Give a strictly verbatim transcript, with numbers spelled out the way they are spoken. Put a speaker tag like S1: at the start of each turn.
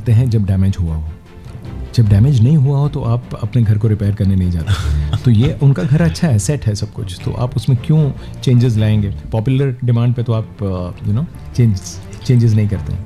S1: करते हैं जब डैमेज हुआ हो। जब डैमेज नहीं हुआ हो तो आप अपने घर को रिपेयर करने नहीं जाते। तो ये उनका घर अच्छा है, सेट है सब कुछ, तो आप उसमें क्यों चेंजेस लाएंगे? पॉपुलर डिमांड पे तो आप यू नो चेंज चेंजेस नहीं करते हैं।